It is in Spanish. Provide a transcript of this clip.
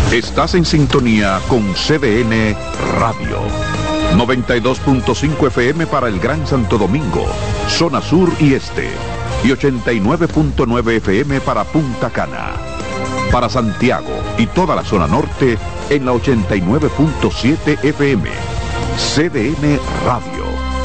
Estás en sintonía con CDN Radio. 92.5 FM para el Gran Santo Domingo, zona sur y este. Y 89.9 FM para Punta Cana. Para Santiago y toda la zona norte en la 89.7 FM. CDN Radio.